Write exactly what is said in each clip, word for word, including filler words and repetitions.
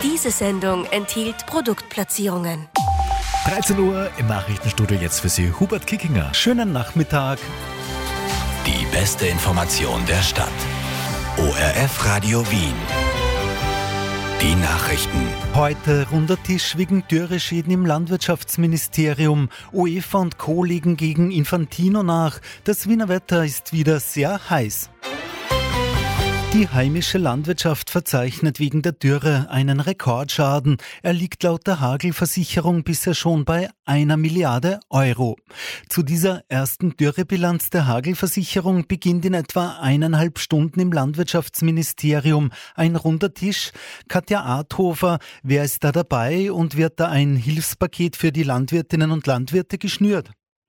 Diese Sendung enthielt Produktplatzierungen. dreizehn Uhr im Nachrichtenstudio, jetzt für Sie Hubert Kickinger. Schönen Nachmittag. Die beste Information der Stadt. O R F Radio Wien. Die Nachrichten. Heute runder Tisch wegen Dürreschäden im Landwirtschaftsministerium. UEFA und Co. legen gegen Infantino nach. Das Wiener Wetter ist wieder sehr heiß. Die heimische Landwirtschaft verzeichnet wegen der Dürre einen Rekordschaden. Er liegt laut der Hagelversicherung bisher schon bei einer Milliarde Euro. Zu dieser ersten Dürrebilanz der Hagelversicherung beginnt in etwa eineinhalb Stunden im Landwirtschaftsministerium ein runder Tisch. Katja Arthofer, wer ist da dabei und wird da ein Hilfspaket für die Landwirtinnen und Landwirte geschnürt?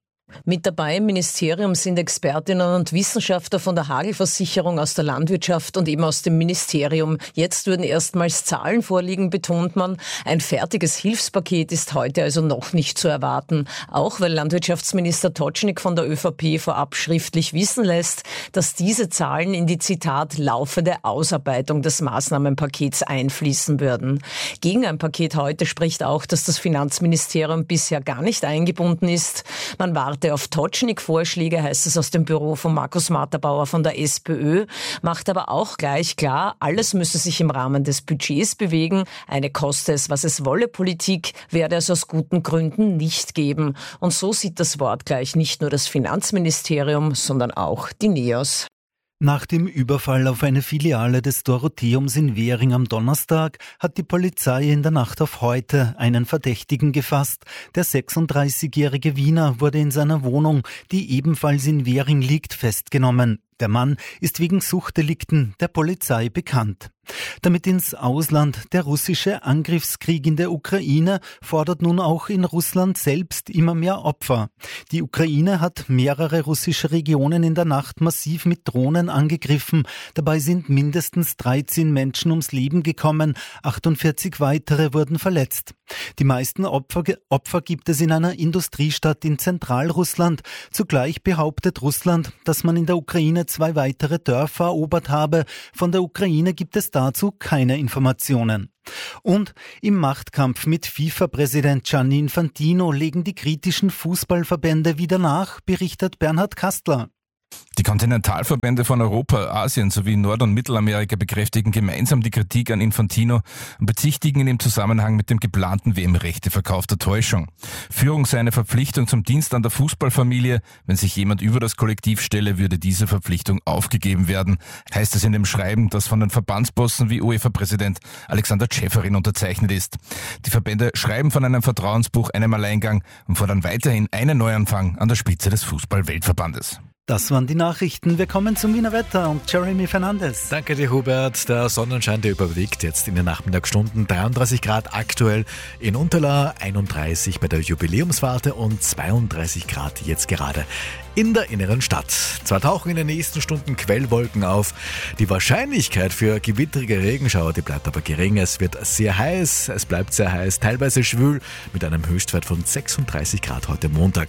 Mit dabei im Ministerium sind Expertinnen und Wissenschaftler von der Hagelversicherung, aus der Landwirtschaft und eben aus dem Ministerium. Jetzt würden erstmals Zahlen vorliegen, betont man. Ein fertiges Hilfspaket ist heute also noch nicht zu erwarten. Auch weil Landwirtschaftsminister Totschnig von der ÖVP vorab schriftlich wissen lässt, dass diese Zahlen in die, Zitat, laufende Ausarbeitung des Maßnahmenpakets einfließen würden. Gegen ein Paket heute spricht auch, dass das Finanzministerium bisher gar nicht eingebunden ist. Man warte auf Totschnig-Vorschläge, heißt es aus dem Büro von Markus Matterbauer von der SPÖ, macht aber auch gleich klar, alles müsse sich im Rahmen des Budgets bewegen. Eine koste es, was es wolle Politik werde es aus guten Gründen nicht geben. Und so sieht das Wort gleich nicht nur das Finanzministerium, sondern auch die NEOS. Nach dem Überfall auf eine Filiale des Dorotheums in Währing am Donnerstag hat die Polizei in der Nacht auf heute einen Verdächtigen gefasst. Der sechsunddreißigjährige Wiener wurde in seiner Wohnung, die ebenfalls in Währing liegt, festgenommen. Der Mann ist wegen Suchtdelikten der Polizei bekannt. Damit ins Ausland. Der russische Angriffskrieg in der Ukraine fordert nun auch in Russland selbst immer mehr Opfer. Die Ukraine hat mehrere russische Regionen in der Nacht massiv mit Drohnen angegriffen. Dabei sind mindestens dreizehn Menschen ums Leben gekommen, achtundvierzig weitere wurden verletzt. Die meisten Opfer, Opfer gibt es in einer Industriestadt in Zentralrussland. Zugleich behauptet Russland, dass man in der Ukraine zwei weitere Dörfer erobert habe. Von der Ukraine gibt es dazu keine Informationen. Und im Machtkampf mit FIFA-Präsident Gianni Infantino legen die kritischen Fußballverbände wieder nach, berichtet Bernhard Kastler. Die Kontinentalverbände von Europa, Asien sowie Nord- und Mittelamerika bekräftigen gemeinsam die Kritik an Infantino und bezichtigen ihn im Zusammenhang mit dem geplanten W M-Rechteverkauf der Täuschung. Führung sei eine Verpflichtung zum Dienst an der Fußballfamilie. Wenn sich jemand über das Kollektiv stelle, würde diese Verpflichtung aufgegeben werden, heißt es in dem Schreiben, das von den Verbandsbossen wie UEFA-Präsident Alexander Ceferin unterzeichnet ist. Die Verbände schreiben von einem Vertrauensbruch, einem Alleingang und fordern weiterhin einen Neuanfang an der Spitze des Fußball-Weltverbandes. Das waren die Nachrichten. Wir kommen zum Wiener Wetter und Jeremy Fernandes. Danke dir, Hubert. Der Sonnenschein, der überwiegt jetzt in den Nachmittagsstunden. dreiunddreißig Grad aktuell in Unterla, einunddreißig bei der Jubiläumswarte und zweiunddreißig Grad jetzt gerade in der inneren Stadt. Zwar tauchen in den nächsten Stunden Quellwolken auf. Die Wahrscheinlichkeit für gewittrige Regenschauer, die bleibt aber gering. Es wird sehr heiß, es bleibt sehr heiß, teilweise schwül mit einem Höchstwert von sechsunddreißig Grad heute Montag.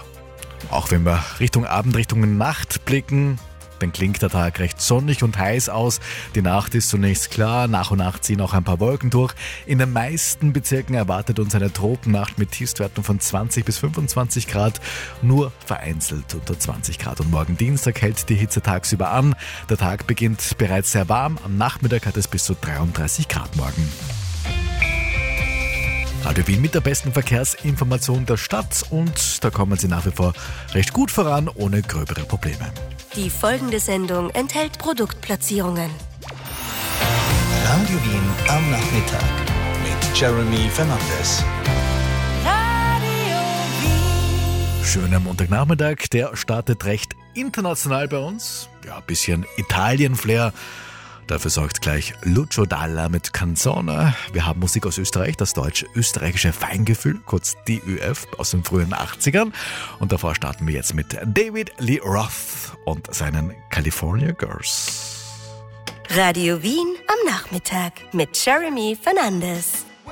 Auch wenn wir Richtung Abend, Richtung Nacht blicken, dann klingt der Tag recht sonnig und heiß aus. Die Nacht ist zunächst klar, nach und nach ziehen auch ein paar Wolken durch. In den meisten Bezirken erwartet uns eine Tropennacht mit Tiefstwerten von zwanzig bis fünfundzwanzig Grad, nur vereinzelt unter zwanzig Grad. Und morgen Dienstag hält die Hitze tagsüber an. Der Tag beginnt bereits sehr warm, am Nachmittag hat es bis zu dreiunddreißig Grad morgen. Radio Wien mit der besten Verkehrsinformation der Stadt und da kommen Sie nach wie vor recht gut voran, ohne gröbere Probleme. Die folgende Sendung enthält Produktplatzierungen. Radio Wien am Nachmittag mit Jeremy Fernandes. Schöner Montagnachmittag, der startet recht international bei uns. Ja, ein bisschen Italien-Flair. Dafür sorgt gleich Lucio Dalla mit Canzone. Wir haben Musik aus Österreich, das deutsch-österreichische Feingefühl, kurz D Ö F aus den frühen achtzigern. Und davor starten wir jetzt mit David Lee Roth und seinen California Girls. Radio Wien am Nachmittag mit Jeremy Fernandes.